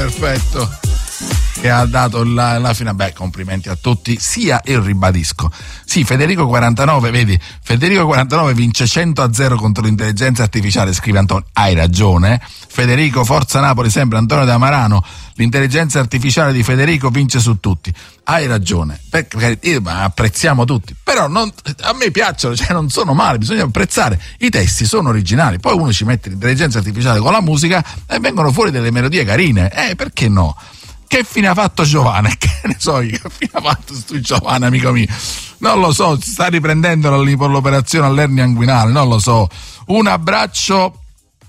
perfetto, che ha dato la fine. Beh, complimenti a tutti, sia e ribadisco. Sì, Federico 49, vedi, Federico 49 vince 100-0 contro l'intelligenza artificiale, scrive Antonio. Hai ragione. Federico, forza Napoli sempre. Antonio da Marano, l'intelligenza artificiale di Federico vince su tutti. Hai ragione, ma apprezziamo tutti, però a me piacciono, cioè non sono male, bisogna apprezzare, i testi sono originali, poi uno ci mette l'intelligenza artificiale con la musica e vengono fuori delle melodie carine, perché no? Che fine ha fatto Giovanni? Che ne so io, che fine ha fatto sto Giovanni, amico mio? Non lo so, si sta riprendendo l'operazione all'ernia inguinale, non lo so. Un abbraccio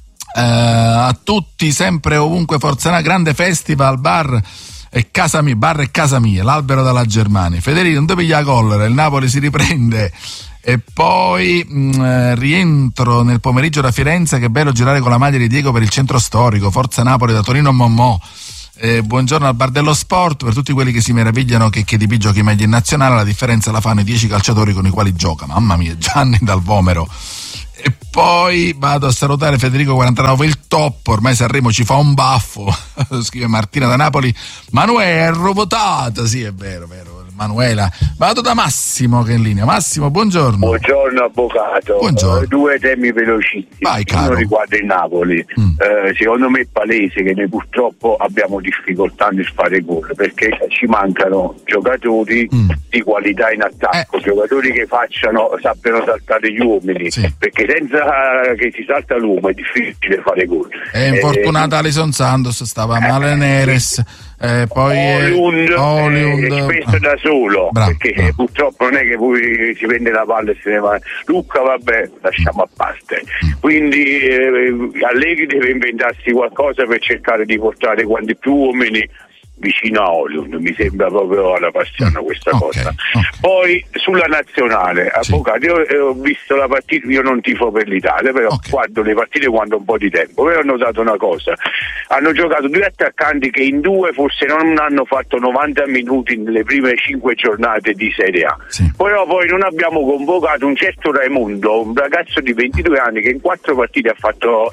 a tutti, sempre ovunque, Forza, grande festival, bar e casa mia, l'albero della Germania. Federico, non ti piglia la collera, il Napoli si riprende. E poi rientro nel pomeriggio da Firenze, che bello girare con la maglia di Diego per il centro storico. Forza Napoli da Torino Mommò. Buongiorno al Bar dello Sport, per tutti quelli che si meravigliano che DP giochi meglio in nazionale, la differenza la fanno i 10 calciatori con i quali gioca. Mamma mia, Gianni dal Vomero. E poi vado a salutare Federico 49, il top, ormai Sanremo ci fa un baffo, scrive Martina da Napoli. Manuela votata, sì, è vero, Manuela. Vado da Massimo che è in linea. Massimo, buongiorno. Buongiorno avvocato. Buongiorno. Due temi velocissimi. Vai, caro. Uno riguarda il Napoli. Secondo me è palese che noi purtroppo abbiamo difficoltà nel fare gol, perché ci mancano giocatori di qualità in attacco, giocatori che sappiano saltare gli uomini, sì. Perché senza che si salta l'uomo è difficile fare gol. È infortunata Alison Santos, stava male Neres. Poi Oliund spesso da solo, bravo. Perché purtroppo non è che poi si prende la palla e se ne va. Luca vabbè, lasciamo a parte. Quindi Allegri deve inventarsi qualcosa per cercare di portare quanti più uomini vicino a Oliund, mi sembra proprio alla passione questa cosa. Poi sulla nazionale, avvocato, io ho visto la partita, io non tifo per l'Italia, però guardo le partite quando ho un po' di tempo. Però ho notato una cosa: hanno giocato due attaccanti che in due forse non hanno fatto 90 minuti nelle prime 5 giornate di Serie A. Però poi non abbiamo convocato un certo Raimondo, un ragazzo di 22 anni che in 5 partite ha fatto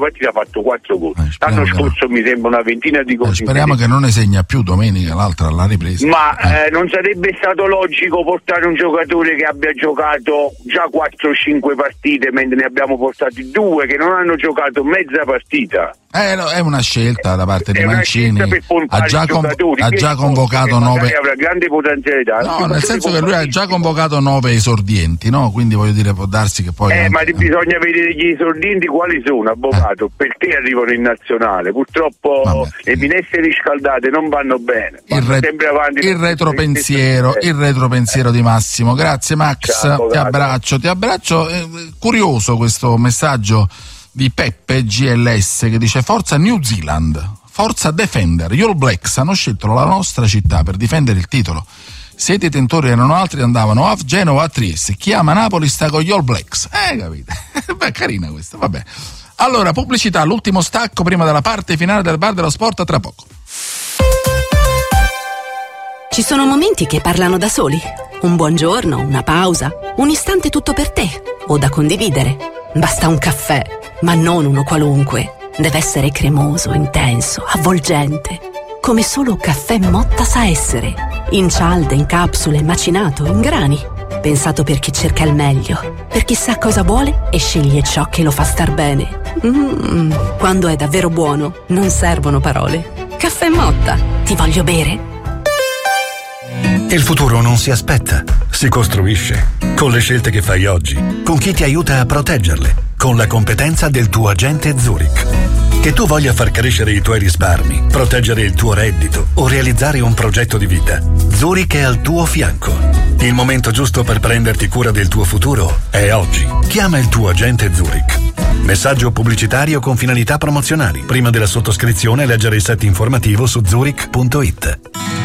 4 gol. L'anno scorso mi sembra una ventina di gol. Speriamo che non ne segni più domenica, l'altra alla ripresa. Ma non sarebbe stato logico portare un giocatore che abbia giocato già 4-5 partite, mentre ne abbiamo portati 2 che non hanno giocato mezza partita? No, è una scelta da parte di Mancini. Ha già convocato 9. Avrà grande potenzialità. No, nel senso che lui ha già convocato 9 esordienti, no? Quindi voglio dire, può darsi che poi. Ma bisogna vedere gli esordienti quali sono, avvocato, perché arrivano in nazionale. Purtroppo le minestre riscaldate non vanno bene. Il retropensiero di Massimo. Grazie Max, ciao, ti abbraccio. Curioso questo messaggio di Peppe GLS che dice: forza New Zealand, forza Defender, gli All Blacks hanno scelto la nostra città per difendere il titolo. Se i detentori erano altri andavano a Genova, a Trieste. Chi ama Napoli sta con gli All Blacks. Capite? Beh, carina questa, vabbè. Allora, pubblicità, l'ultimo stacco prima della parte finale del Bar dello Sport, a tra poco. Ci sono momenti che parlano da soli. Un buongiorno, una pausa, un istante tutto per te o da condividere. Basta un caffè, ma non uno qualunque. Deve essere cremoso, intenso, avvolgente. Come solo Caffè Motta sa essere. In cialde, in capsule, macinato, in grani. Pensato per chi cerca il meglio, per chi sa cosa vuole e sceglie ciò che lo fa star bene. Quando è davvero buono, non servono parole. Caffè Motta, ti voglio bere. Il futuro non si aspetta, si costruisce. Con le scelte che fai oggi, con chi ti aiuta a proteggerle, con la competenza del tuo agente Zurich. Che tu voglia far crescere i tuoi risparmi, proteggere il tuo reddito o realizzare un progetto di vita, Zurich è al tuo fianco. Il momento giusto per prenderti cura del tuo futuro è oggi. Chiama il tuo agente Zurich. Messaggio pubblicitario con finalità promozionali. Prima della sottoscrizione leggere il set informativo su zurich.it.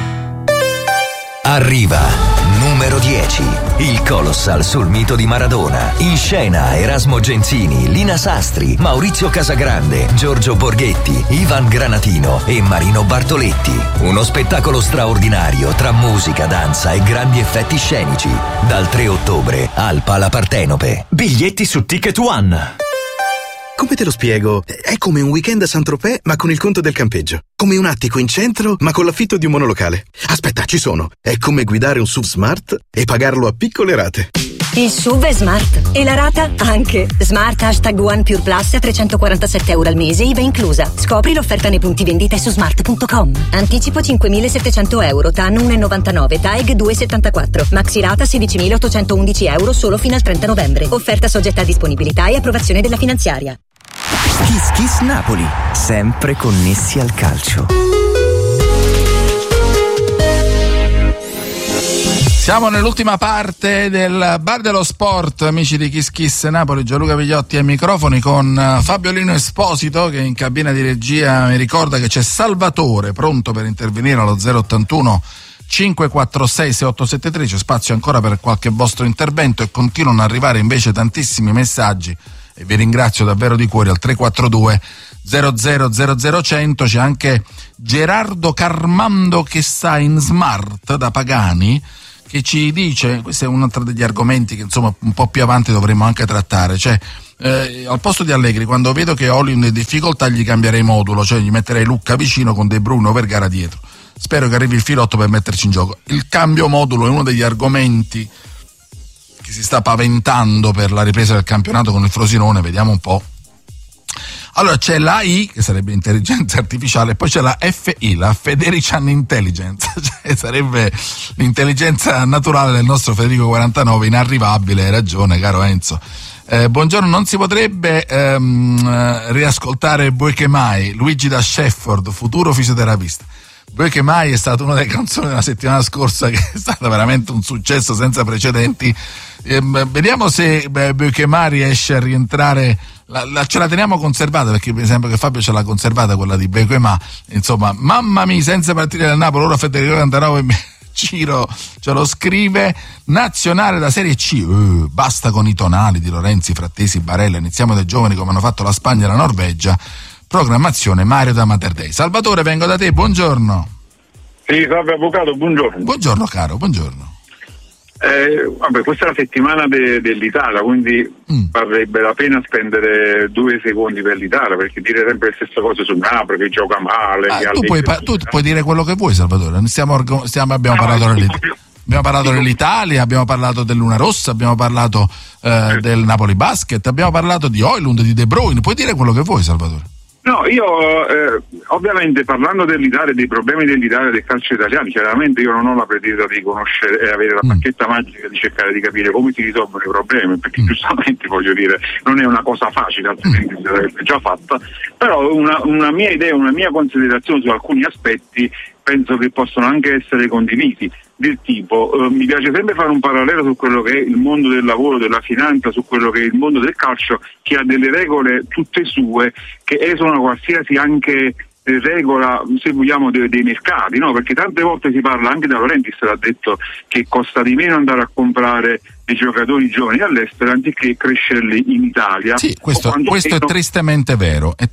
Arriva numero 10, il Colossal sul mito di Maradona. In scena Erasmo Genzini, Lina Sastri, Maurizio Casagrande, Giorgio Borghetti, Ivan Granatino e Marino Bartoletti. Uno spettacolo straordinario tra musica, danza e grandi effetti scenici. Dal 3 ottobre al Pala Partenope. Biglietti su Ticket One. Come te lo spiego? È come un weekend a Saint-Tropez, ma con il conto del campeggio. Come un attico in centro, ma con l'affitto di un monolocale. Aspetta, ci sono. È come guidare un SUV smart e pagarlo a piccole rate. Il SUV è smart e la rata anche. Smart #One Pure Plus a €347 al mese, IVA inclusa. Scopri l'offerta nei punti vendita e su smart.com. Anticipo €5.700, TAN 1,99, TAEG 2,74. Maxi rata €16.811 solo fino al 30 novembre. Offerta soggetta a disponibilità e approvazione della finanziaria. Kiss Kiss Napoli, sempre connessi al calcio. Siamo nell'ultima parte del Bar dello Sport, amici di Kiss Kiss Napoli. Gianluca Vigliotti ai microfoni con Fabio Lino Esposito, che in cabina di regia mi ricorda che c'è Salvatore pronto per intervenire allo 081 546 6873. C'è spazio ancora per qualche vostro intervento e continuano ad arrivare invece tantissimi messaggi e vi ringrazio davvero di cuore al 342 0000 C'è anche Gerardo Carmando che sta in smart da Pagani, che ci dice, questo è un altro degli argomenti che insomma un po' più avanti dovremmo anche trattare, cioè al posto di Allegri, quando vedo che Olio è in difficoltà gli cambierei modulo, cioè gli metterei Lucca vicino con De Bruyne o Vergara dietro. Spero che arrivi il filotto per metterci in gioco. Il cambio modulo è uno degli argomenti che si sta paventando per la ripresa del campionato con il Frosinone, vediamo un po'. Allora c'è l'AI, che sarebbe intelligenza artificiale, e poi c'è la FI, la Federician Intelligence, cioè sarebbe l'intelligenza naturale del nostro Federico 49, inarrivabile, hai ragione caro Enzo. Buongiorno, non si potrebbe riascoltare Vuoi che mai, Luigi da Shefford, futuro fisioterapista. Vuoi che mai è stata una delle canzoni della settimana scorsa che è stata veramente un successo senza precedenti. Vediamo se Vuoi che mai riesce a rientrare. Ce la teniamo conservata, perché per esempio che Fabio ce l'ha conservata quella di Bequema, insomma, mamma mia, senza partire dal Napoli, ora Federico 49 Ciro ce lo scrive. Nazionale da Serie C, basta con i tonali di Lorenzi, Frattesi, Barella, iniziamo dai giovani come hanno fatto la Spagna e la Norvegia. Programmazione Mario da Mater Dei. Salvatore, vengo da te, buongiorno. Sì, Fabio Avvocato, buongiorno. Buongiorno caro, buongiorno. Vabbè, questa è la settimana dell'Italia, quindi varrebbe la pena spendere 2 secondi per l'Italia, perché dire sempre le stesse cose sul Napoli, che gioca male. Tu puoi dire quello che vuoi, Salvatore. Abbiamo parlato dell'Italia, abbiamo parlato del Luna Rossa, abbiamo parlato del Napoli Basket, abbiamo parlato di Højlund, di De Bruyne. Puoi dire quello che vuoi, Salvatore. No, io ovviamente parlando dell'Italia, dei problemi dell'Italia, del calcio italiano, chiaramente io non ho la pretesa di conoscere e avere la bacchetta magica di cercare di capire come si risolvono i problemi, perché giustamente voglio dire non è una cosa facile, altrimenti si sarebbe già fatta, però una mia idea, una mia considerazione su alcuni aspetti penso che possono anche essere condivisi, del tipo mi piace sempre fare un parallelo su quello che è il mondo del lavoro, della finanza, su quello che è il mondo del calcio, che ha delle regole tutte sue che esulano qualsiasi anche regola, se vogliamo, dei mercati, no? Perché tante volte si parla, anche da Laurentiis l'ha detto, che costa di meno andare a comprare dei giocatori giovani all'estero anziché crescerli in Italia. Sì, questo è tristemente vero. È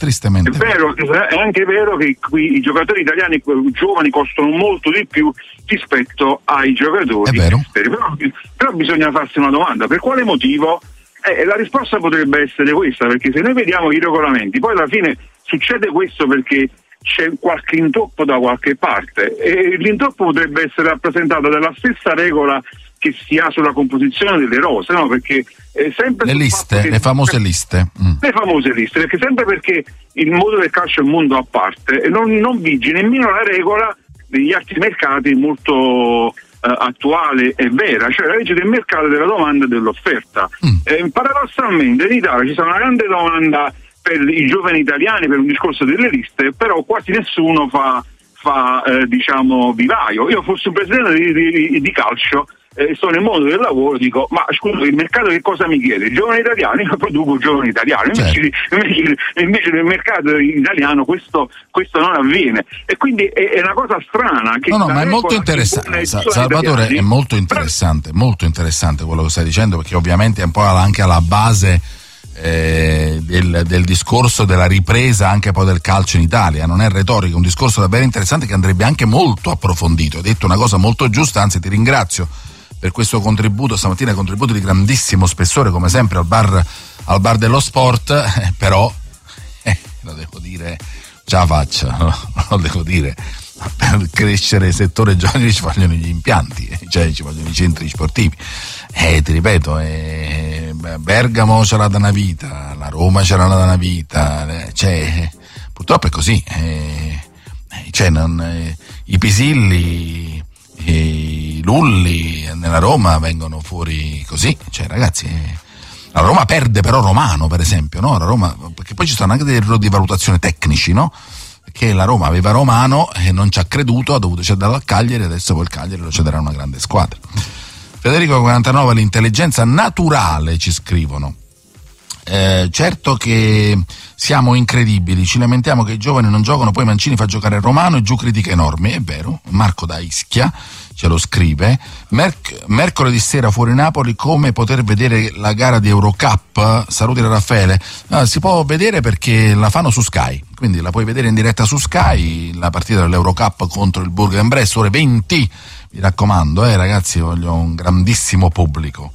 anche vero che qui i giocatori italiani giovani costano molto di più rispetto ai giocatori esteri. Però bisogna farsi una domanda: per quale motivo? La risposta potrebbe essere questa, perché se noi vediamo i regolamenti, poi alla fine succede questo perché c'è qualche intoppo da qualche parte, e l'intoppo potrebbe essere rappresentato dalla stessa regola che si ha sulla composizione delle rose, no? Perché sempre le liste, le famose liste. Le famose liste, perché sempre perché il mondo del calcio è un mondo a parte e non vige nemmeno la regola degli altri mercati molto attuale e vera, cioè la legge del mercato della domanda e dell'offerta. Paradossalmente in Italia ci sarà una grande domanda per i giovani italiani per un discorso delle liste, però quasi nessuno fa diciamo vivaio. Io fossi un presidente di calcio, sto nel mondo del lavoro, dico: ma scusa, il mercato che cosa mi chiede? I giovani italiani? Io produco giovani italiani, invece nel mercato italiano questo non avviene, e quindi è una cosa strana che ma è molto interessante, Salvatore, è molto interessante quello che stai dicendo, perché ovviamente è un po' anche alla base del discorso della ripresa anche poi del calcio in Italia. Non è retorica, è un discorso davvero interessante che andrebbe anche molto approfondito. Hai detto una cosa molto giusta, anzi ti ringrazio per questo contributo stamattina, contributo di grandissimo spessore come sempre al bar dello sport, però lo devo dire, ce la faccia, lo devo dire, per crescere il settore giovanile ci vogliono gli impianti, cioè ci vogliono i centri sportivi, ti ripeto, Bergamo c'era da una vita, la Roma c'era da una vita, cioè purtroppo è così, i Pisilli, i Lulli nella Roma vengono fuori così, cioè ragazzi, la Roma perde però Romano per esempio, no? La Roma, perché poi ci sono anche dei errori di valutazione tecnici, no? Perché la Roma aveva Romano e non ci ha creduto, ha dovuto cederlo al Cagliari, adesso poi il Cagliari lo cederà a una grande squadra. Federico 49, l'intelligenza naturale, ci scrivono. Certo che siamo incredibili, ci lamentiamo che i giovani non giocano, poi Mancini fa giocare Romano e giù critiche enormi, è vero. Marco da Ischia ce lo scrive. Mercoledì sera fuori Napoli, come poter vedere la gara di Eurocup? Saluti da Raffaele. Si può vedere perché la fanno su Sky, quindi la puoi vedere in diretta su Sky, la partita dell'Eurocup contro il Bourg-en-Bresse, ore 20, mi raccomando, ragazzi, voglio un grandissimo pubblico.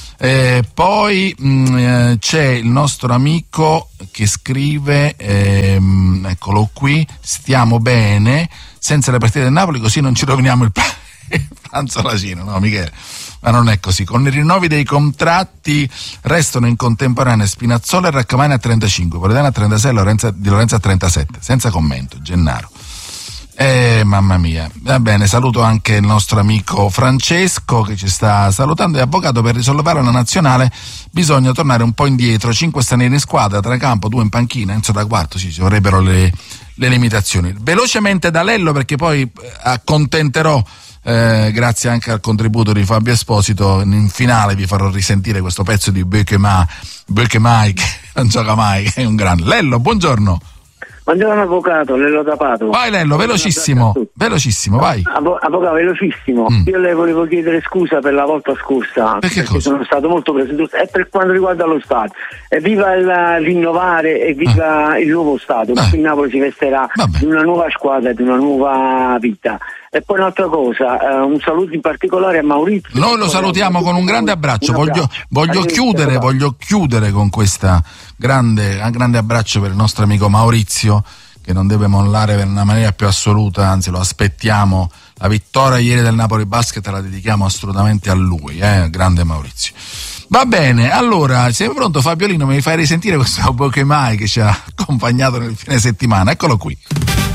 Poi c'è il nostro amico che scrive, eccolo qui, stiamo bene senza le partite del Napoli, così non ci roviniamo il pranzo latino, no Michele? Ma non è così. Con i rinnovi dei contratti restano in contemporanea Spinazzola e Raccamani a 35, Politano a 36, Di Lorenzo a 37, senza commento. Gennaro. Mamma mia, va bene, saluto anche il nostro amico Francesco che ci sta salutando. È avvocato, per risollevare la nazionale bisogna tornare un po' indietro, 5 stranieri in squadra, 3 campo, 2 in panchina, Enzo da quarto, ci vorrebbero le limitazioni. Velocemente da Lello, perché poi accontenterò, grazie anche al contributo di Fabio Esposito, in finale vi farò risentire questo pezzo di Bökemai che non gioca mai, che è un grande. Lello, buongiorno. Buongiorno avvocato, Lello da Padova. Vai Lello, velocissimo, vai. Avvocato, velocissimo. Io le volevo chiedere scusa per la volta scorsa, perché sono stato molto preso, e per quanto riguarda lo stadio. Viva il rinnovare e viva il nuovo stadio, perché il Napoli si vesterà di una nuova squadra, di una nuova vita. E poi un'altra cosa, un saluto in particolare a Maurizio. Noi lo salutiamo con un grande abbraccio. Voglio chiudere con questa grande abbraccio per il nostro amico Maurizio, che non deve mollare per una maniera più assoluta, anzi lo aspettiamo. La vittoria ieri del Napoli Basket la dedichiamo assolutamente a lui, grande Maurizio. Va bene, allora, sei pronto Fabiolino? Mi fai risentire questo Bökemai che ci ha accompagnato nel fine settimana? Eccolo qui.